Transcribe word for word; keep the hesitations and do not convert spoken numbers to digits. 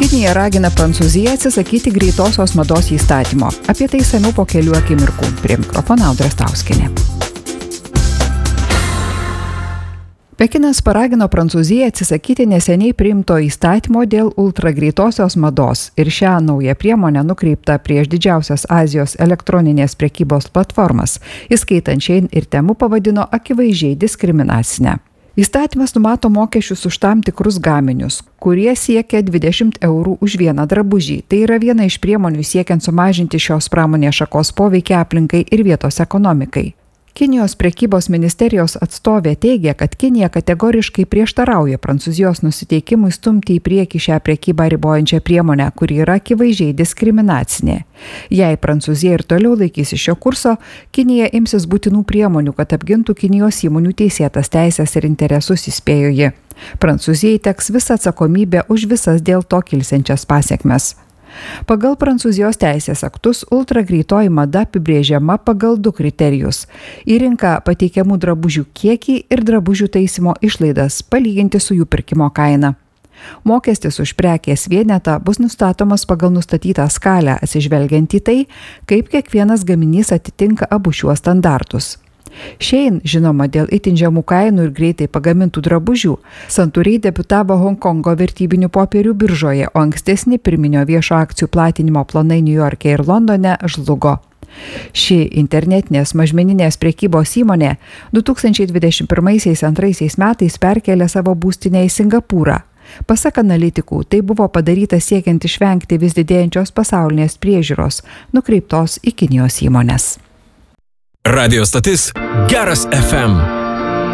Kinija ragina Prancūziją atsisakyti greitosios mados įstatymo. Apie tai išsamiau po kelių akimirkų. Prie mikrofono Audra Stauskienė. Pekinas paragino Prancūziją atsisakyti neseniai priimto įstatymo dėl ultragreitosios mados ir šią naują priemonę nukreiptą prieš didžiausias Azijos elektroninės prekybos platformas, įskaitant Shein ir Temu, pavadino akivaizdžiai diskriminacinę. Įstatymas numato mokesčius už tam tikrus gaminius, kurie siekia dvidešimt eurų už vieną drabužį. Tai yra viena iš priemonių siekiant sumažinti šios pramonės šakos poveikį aplinkai ir vietos ekonomikai. Kinijos prekybos ministerijos atstovė teigia, kad Kinija kategoriškai prieštarauja Prancūzijos nusiteikimui stumti į priekį šią prekybą ribojančią priemonę, kuri yra akivaizdžiai diskriminacinė. Jei Prancūzija ir toliau laikysi šio kurso, Kinija imsis būtinų priemonių, kad apgintų Kinijos įmonių teisėtas teisės ir interesus, įspėjo ji. Prancūzijai teks visa atsakomybė už visas dėl to kilsiančias pasekmes. Pagal Prancūzijos teisės aktus ultragreitoji mada apibrėžiama pagal du kriterijus – į rinką pateikiamų drabužių kiekį ir drabužių taisymo išlaidas palyginti su jų pirkimo kaina. Mokestis už prekės vienetą bus nustatomas pagal nustatytą skalę, atsižvelgiant į tai, kaip kiekvienas gaminys atitinka abu šiuos standartus. Shein, žinoma dėl itin žemų kainų ir greitai pagamintų drabužių, santūriai debiutavo Honkongo vertybinių popierių biržoje, o ankstesni pirminio viešo akcijų platinimo planai Niujorke ir Londone žlugo. Ši internetinės mažmeninės prekybos įmonė du tūkstančiai dvidešimt pirmais-antraisiais metais perkėlė savo būstinę į Singapūrą. Pasak analitikų, tai buvo padaryta siekiant išvengti vis didėjančios pasaulinės priežiūros, nukreiptos į Kinijos įmones. Radio stotis Geras F M.